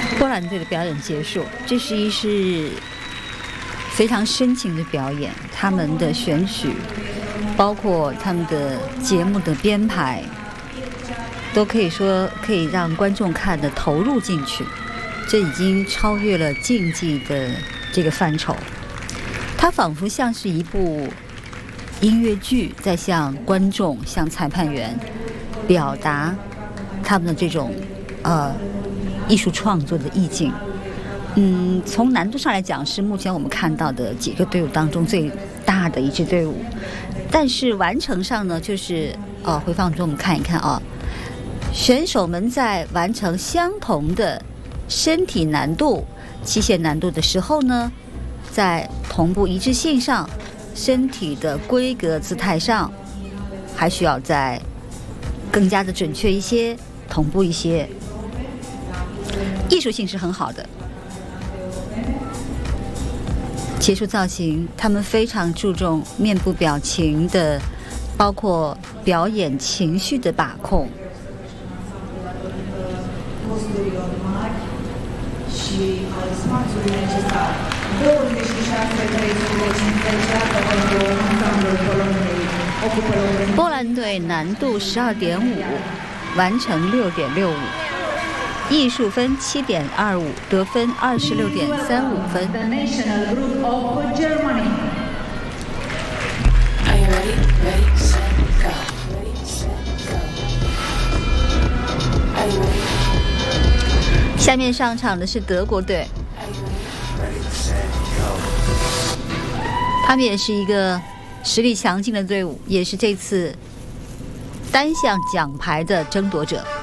波兰队的表演结束，这是非常深情的表演，他们的选曲，包括他们的节目的编排，都可以说可以让观众看得投入进去，这已经超越了竞技的这个范畴。它仿佛像是一部音乐剧，在向观众、向裁判员表达他们的这种艺术创作的意境。从难度上来讲，是目前我们看到的几个队伍当中最大的一支队伍。但是完成上呢，就是回放中我们看一看选手们在完成相同的身体难度、器械难度的时候呢，在同步一致性上、身体的规格姿态上，还需要再更加的准确一些、同步一些。艺术性是很好的。结束造型，他们非常注重面部表情的，包括表演情绪的把控。波兰队难度12.5，完成6.65，艺术分7.25，得分26.35分。下面上场的是德国队，他们也是一个实力强劲的队伍，也是这次单项奖牌的争夺者。